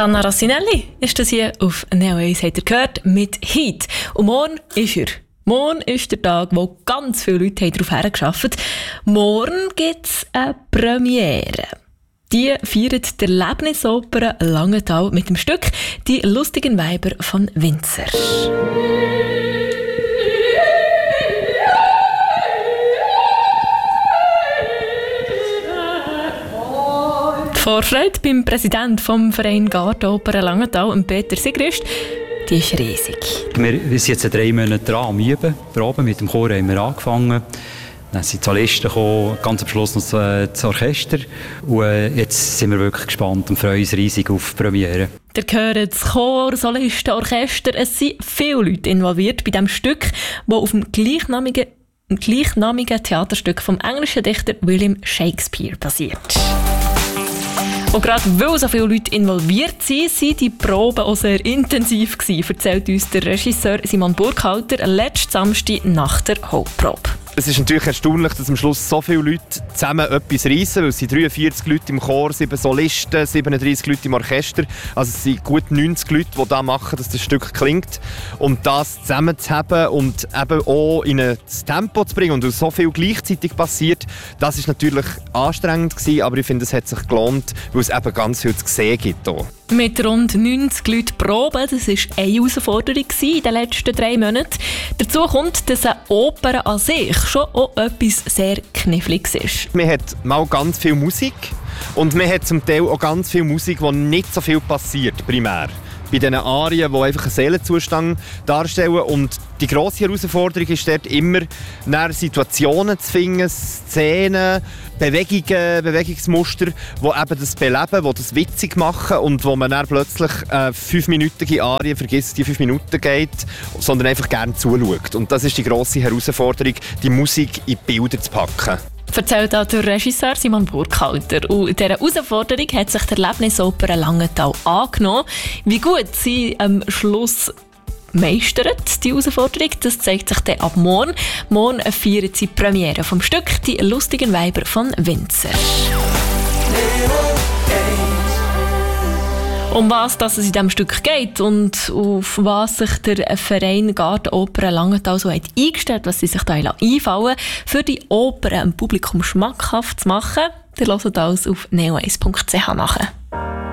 Gianna Rossinelli ist das hier auf Neo 1, habt ihr gehört, mit Heat. Und morgen ist er. Morgen ist der Tag, wo ganz viele Leute darauf hergearbeitet haben. Morgen gibt es eine Premiere. Die feiert die Erlebnisoper Langenthal mit dem Stück «Die lustigen Weiber von Windsor». Die Vorfreude beim Präsidenten vom Verein Gartenoper Langenthal, Peter Sigrist, die ist riesig. Wir sind jetzt 3 Monate dran am Üben. Proben mit dem Chor haben wir angefangen. Dann sind die Solisten gekommen, ganz am Schluss noch das Orchester. Und jetzt sind wir wirklich gespannt und freuen uns riesig auf die Premiere. Ihr hört das Chor, Solisten, Orchester. Es sind viele Leute involviert bei diesem Stück, das auf dem gleichnamigen Theaterstück vom englischen Dichter William Shakespeare basiert. Und gerade weil so viele Leute involviert sind, waren die Proben auch sehr intensiv gewesen, erzählt uns der Regisseur Simon Burkhalter letzten Samstag nach der Hauptprobe. Es ist natürlich erstaunlich, dass am Schluss so viele Leute zusammen etwas reissen, weil es sind 43 Leute im Chor, 7 Solisten, 37 Leute im Orchester. Also es sind gut 90 Leute, die da machen, dass das Stück klingt. Und das zusammen zu haben und eben auch in ein Tempo zu bringen und weil so viel gleichzeitig passiert, das ist natürlich anstrengend gewesen, aber ich finde, es hat sich gelohnt, weil es eben ganz viel zu sehen gibt hier. Mit rund 90 Leuten proben, das war eine Herausforderung in den letzten 3 Monaten. Dazu kommt, dass eine Oper an sich schon auch etwas sehr Kniffliges ist. Man hat mal ganz viel Musik und man hat zum Teil auch ganz viel Musik, wo nicht so viel passiert, primär. Bei diesen Arien, die einfach einen Seelenzustand darstellen. Und die grosse Herausforderung ist dort immer, Situationen zu finden, Szenen, Bewegungen, Bewegungsmuster, die eben das beleben, die das witzig machen und wo man dann plötzlich 5-minütige Arien vergisst, die 5 Minuten geht, sondern einfach gerne zuschaut. Und das ist die grosse Herausforderung, die Musik in Bilder zu packen. Erzählt auch der Regisseur Simon Burkhalter. Und dieser Herausforderung hat sich die Erlebnisoper Langenthal angenommen. Wie gut sie am Schluss meistert, die Herausforderung, das zeigt sich dann ab morgen. Morgen feiern sie die Premiere vom Stück «Die lustigen Weiber von Windsor». Um was es in diesem Stück geht und auf was sich der Verein Gartenoper Langenthal so hat eingestellt, was sie sich da einfallen, für die Oper dem Publikum schmackhaft zu machen, ihr hört alles auf neo1.ch nachher.